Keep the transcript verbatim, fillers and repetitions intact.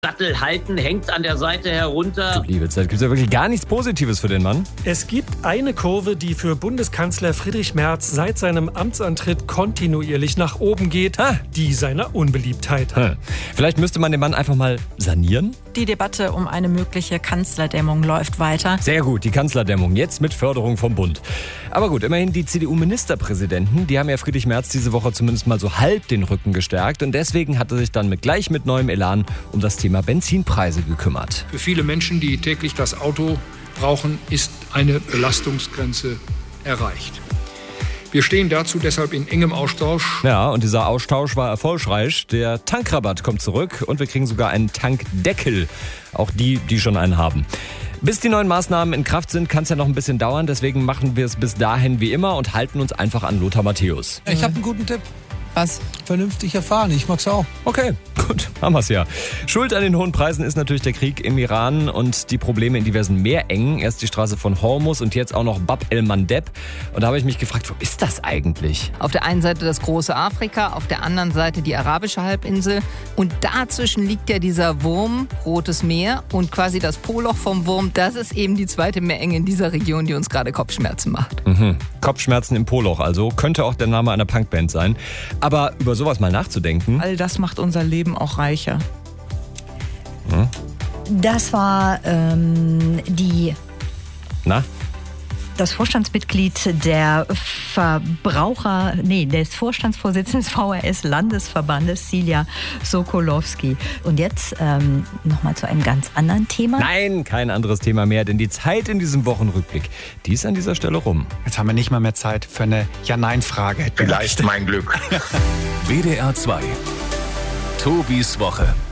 Sattel halten, hängt an der Seite herunter. Du liebe Zeit, gibt es ja wirklich gar nichts Positives für den Mann? Es gibt eine Kurve, die für Bundeskanzler Friedrich Merz seit seinem Amtsantritt kontinuierlich nach oben geht. Ha. Die seiner Unbeliebtheit. Hm. Vielleicht müsste man den Mann einfach mal sanieren? Die Debatte um eine mögliche Kanzlerdämmung läuft weiter. Sehr gut, die Kanzlerdämmung, jetzt mit Förderung vom Bund. Aber gut, immerhin die C D U-Ministerpräsidenten, die haben ja Friedrich Merz diese Woche zumindest mal so halb den Rücken gestärkt. Und deswegen hat er sich dann mit gleich mit neuem Elan um das Thema Benzinpreise gekümmert. Für viele Menschen, die täglich das Auto brauchen, ist eine Belastungsgrenze erreicht. Wir stehen dazu deshalb in engem Austausch. Ja, und dieser Austausch war erfolgreich. Der Tankrabatt kommt zurück und wir kriegen sogar einen Tankdeckel. Auch die, die schon einen haben. Bis die neuen Maßnahmen in Kraft sind, kann es ja noch ein bisschen dauern. Deswegen machen wir es bis dahin wie immer und halten uns einfach an Lothar Matthäus. Ich habe einen guten Tipp. Was? Vernünftig erfahren, ich mag's auch. Okay, gut, haben wir's ja. Schuld an den hohen Preisen ist natürlich der Krieg im Iran und die Probleme in diversen Meerengen. Erst die Straße von Hormuz und jetzt auch noch Bab el-Mandeb. Und da habe ich mich gefragt, wo ist das eigentlich? Auf der einen Seite das große Afrika, auf der anderen Seite die arabische Halbinsel. Und dazwischen liegt ja dieser Wurm, Rotes Meer. Und quasi das Poloch vom Wurm, das ist eben die zweite Meerenge in dieser Region, die uns gerade Kopfschmerzen macht. Mhm. Kopfschmerzen im Poloch, also könnte auch der Name einer Punkband sein. Aber über sowas mal nachzudenken. All das macht unser Leben auch reicher. Hm? Das war ähm, die... Na? Das Vorstandsmitglied der Verbraucher, nee, des Vorstandsvorsitzenden des V R S-Landesverbandes, Silja Sokolowski. Und jetzt ähm, nochmal zu einem ganz anderen Thema. Nein, kein anderes Thema mehr, denn die Zeit in diesem Wochenrückblick, die ist an dieser Stelle rum. Jetzt haben wir nicht mal mehr Zeit für eine Ja-Nein-Frage. Vielleicht mein Glück. W D R zwei. Tobis Woche.